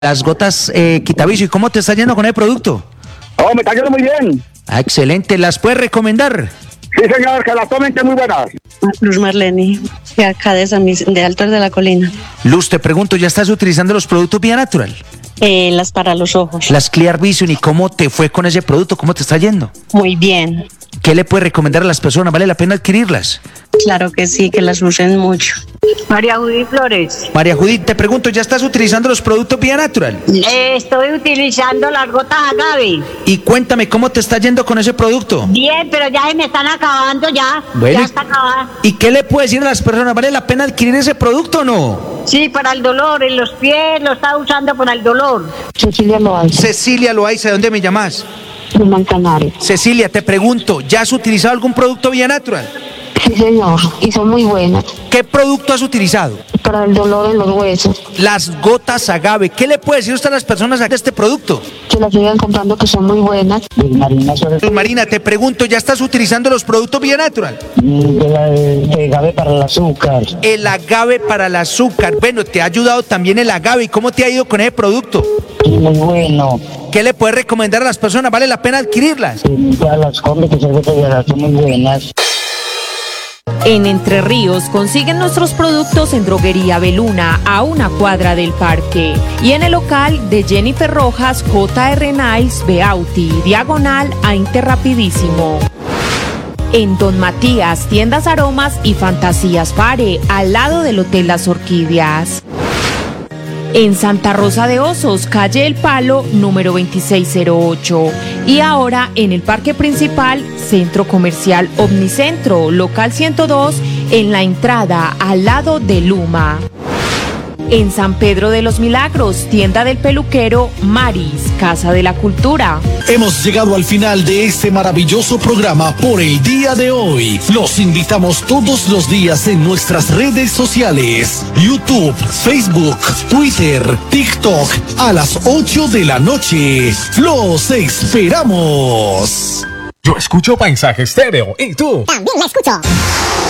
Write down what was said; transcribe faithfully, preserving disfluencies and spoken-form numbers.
Las gotas eh, Quitavicio, ¿y cómo te está yendo con el producto? Oh, me está yendo muy bien. Ah, excelente, ¿las puedes recomendar? Sí, señor, que las tomen, que es muy buenas. Luz Marlene, de acá de San Mis- de Altos de la Colina. Luz, te pregunto, ¿ya estás utilizando los productos Vía Natural? Eh, las para los ojos. Las Clear Vision, ¿y cómo te fue con ese producto? ¿Cómo te está yendo? Muy bien. ¿Qué le puedes recomendar a las personas? ¿Vale la pena adquirirlas? Claro que sí, que las usen mucho. María Judith Flores. María Judith, te pregunto, ¿ya estás utilizando los productos Vía Natural? Eh, estoy utilizando las gotas agave. Y cuéntame, ¿cómo te está yendo con ese producto? Bien, pero ya se me están acabando ya. Bueno, Ya está acabada. ¿y qué le puedes decir a las personas? ¿Vale la pena adquirir ese producto o no? Sí, para el dolor, en los pies lo estaba usando para el dolor. Cecilia Loaiza, Cecilia Loaiza, ¿de dónde me llamas? de Manzanares. Cecilia, te pregunto, ¿ya has utilizado algún producto Vía Natural? Sí, señor, y son muy buenas. ¿Qué producto has utilizado? Para el dolor en los huesos. Las gotas agave. ¿Qué le puede decir usted a las personas de este producto? Que las sigan comprando, que son muy buenas. Marina, sobre Luz Marina, te pregunto, ¿ya estás utilizando los productos Vía Natural? de la de agave para el azúcar. El agave para el azúcar. Bueno, te ha ayudado también el agave. ¿Y cómo te ha ido con ese producto? Muy bueno. ¿Qué le puedes recomendar a las personas? ¿Vale la pena adquirirlas? Ya las come, que son muy buenas. En Entre Ríos consiguen nuestros productos en Droguería Beluna a una cuadra del parque y en el local de Jennifer Rojas J R Niles Beauty, diagonal a Interrapidísimo. En Don Matías, tiendas aromas y fantasías Pare, al lado del Hotel Las Orquídeas. En Santa Rosa de Osos, calle El Palo, número veintiséis cero ocho. Y ahora en el parque principal, Centro Comercial Omnicentro, local ciento dos, en la entrada al lado de Luma. En San Pedro de los Milagros, tienda del peluquero Maris, Casa de la Cultura. Hemos llegado al final de este maravilloso programa por el día de hoy. Los invitamos todos los días en nuestras redes sociales: YouTube, Facebook, Twitter, TikTok, a las ocho de la noche. ¡Los esperamos! Yo escucho Paisaje Estéreo. ¿Y tú? También la escucho.